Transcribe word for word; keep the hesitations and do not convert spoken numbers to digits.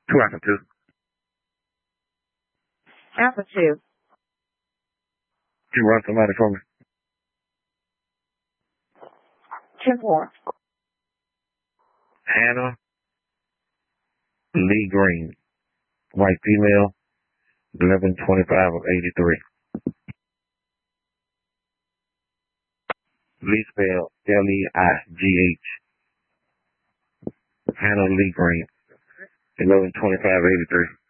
Two after two. After two. Can you run somebody for me? Ten four. Hannah Lee Green, white female, eleven twenty-five of eighty-three. Lee spelled L E I G H. Hannah Lee Green, eleven twenty-five eighty-three.